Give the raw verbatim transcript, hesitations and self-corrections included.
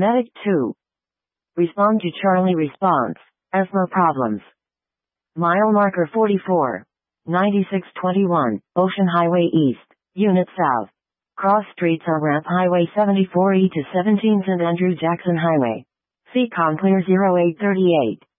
Medic two. Respond to Charlie response. E S M O problems. Mile marker forty-four. ninety-six twenty-one, Ocean Highway East, Unit South. Cross streets are Ramp Highway seventy-four E to seventeen Saint Andrew Jackson Highway. C C O M clear zero eight three eight.